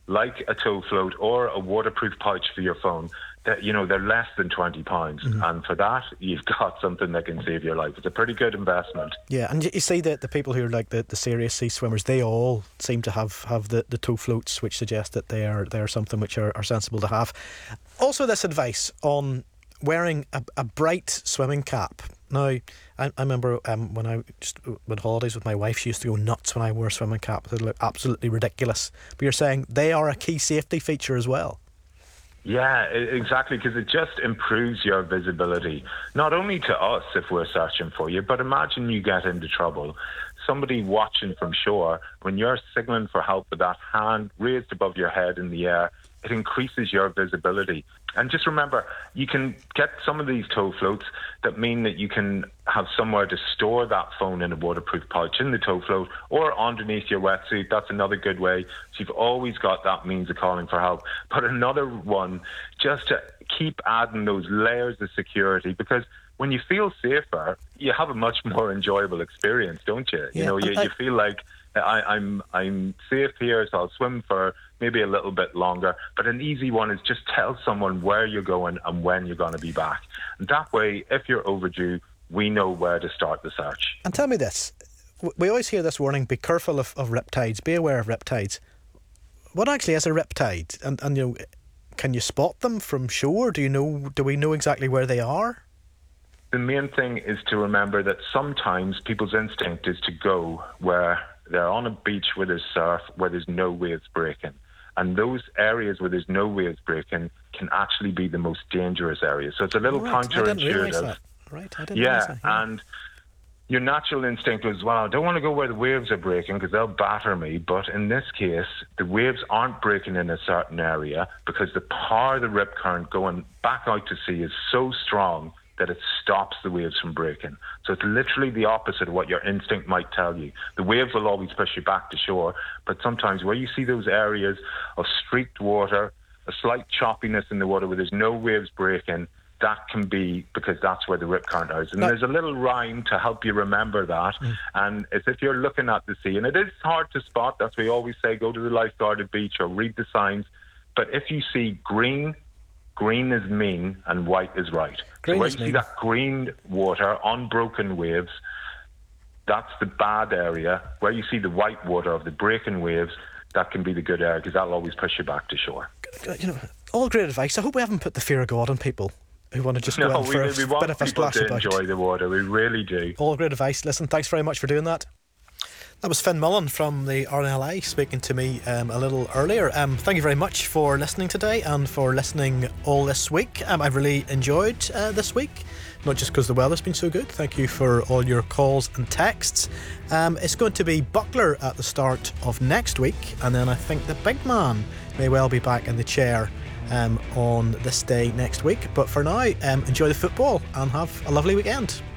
like a tow float or a waterproof pouch for your phone, that, you know, they're less than £20. And for that, you've got something that can save your life. It's a pretty good investment. Yeah, and you see that the people who are like the serious sea swimmers, they all seem to have the tow floats, which suggest that they are something which are sensible to have. Also, this advice on wearing a bright swimming cap. Now, I remember when I just went holidays with my wife, she used to go nuts when I wore a swimming cap. They look absolutely ridiculous. But you're saying they are a key safety feature as well? Yeah, exactly, because it just improves your visibility, not only to us if we're searching for you, but imagine you get into trouble. Somebody watching from shore, when you're signaling for help with that hand raised above your head in the air, it increases your visibility. And just remember, you can get some of these tow floats that mean that you can have somewhere to store that phone in a waterproof pouch in the tow float or underneath your wetsuit. That's another good way. So you've always got that means of calling for help. But another one, just to keep adding those layers of security, because when you feel safer, you have a much more enjoyable experience, don't you? Yeah, you know, you feel like I'm safe here, so I'll swim for maybe a little bit longer. But an easy one is just tell someone where you're going and when you're going to be back. And that way, if you're overdue, we know where to start the search. And tell me this, we always hear this warning, be careful of riptides, be aware of riptides. What actually is a riptide? And you know, can you spot them from shore? Do we know exactly where they are? The main thing is to remember that sometimes people's instinct is to go where they're on a beach where there's surf, where there's no waves breaking. And those areas where there's no waves breaking can actually be the most dangerous areas. So it's a little counterintuitive. I didn't realise that. And your natural instinct was, well, I don't want to go where the waves are breaking because they'll batter me. But in this case, the waves aren't breaking in a certain area because the power of the rip current going back out to sea is so strong that it stops the waves from breaking. So it's literally the opposite of what your instinct might tell you. The waves will always push you back to shore, but sometimes where you see those areas of streaked water, a slight choppiness in the water where there's no waves breaking, that can be because that's where the rip current is. And there's a little rhyme to help you remember that. And it's if you're looking at the sea, and it is hard to spot, that's why we always say go to the lifeguarded beach or read the signs. But if you see green is mean and white is right. So where you see that green water, unbroken waves, that's the bad area. Where you see the white water of the breaking waves, that can be the good area because that'll always push you back to shore. You know, all great advice. I hope we haven't put the fear of God on people who want to just go in for a bit of a splash about. We want people to enjoy the water. We really do. All great advice. Listen, thanks very much for doing that. That was Finn Mullen from the RNLI speaking to me a little earlier. Thank you very much for listening today and for listening all this week. I've really enjoyed this week, not just because the weather's been so good. Thank you for all your calls and texts. It's going to be Buckler at the start of next week, and then I think the big man may well be back in the chair on this day next week. But for now, enjoy the football and have a lovely weekend.